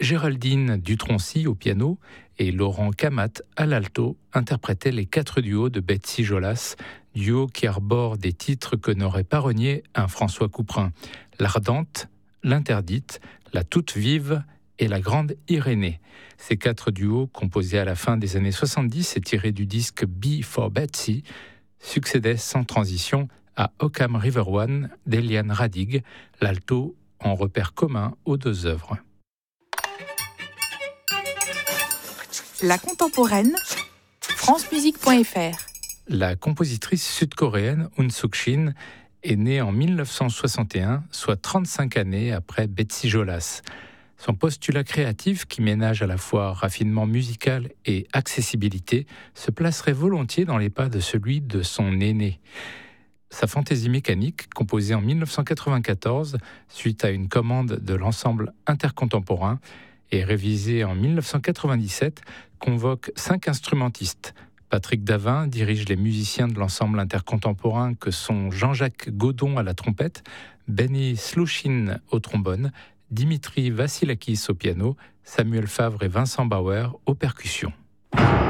Géraldine Dutroncy au piano et Laurent Camat à l'alto interprétaient les 4 duos de Betsy Jolas, duo qui arbore des titres que n'aurait pas renié un François Couperin. L'Ardente, l'Interdite, la Toute Vive et la Grande Irénée. Ces 4 duos, composés à la fin des années 70 et tirés du disque B for Betsy, succédaient sans transition à Occam River One d'Eliane Radig, l'alto en repère commun aux 2 œuvres. La contemporaine, francemusique.fr. La compositrice sud-coréenne Eun Suk-shin est née en 1961, soit 35 années après Betsy Jolas. Son postulat créatif, qui ménage à la fois raffinement musical et accessibilité, se placerait volontiers dans les pas de celui de son aîné. Sa fantaisie mécanique, composée en 1994 suite à une commande de l'ensemble intercontemporain et révisée en 1997, convoque 5 instrumentistes. Patrick Davin dirige les musiciens de l'ensemble intercontemporain que sont Jean-Jacques Godon à la trompette, Benny Sluchin au trombone, Dimitri Vassilakis au piano, Samuel Favre et Vincent Bauer aux percussions.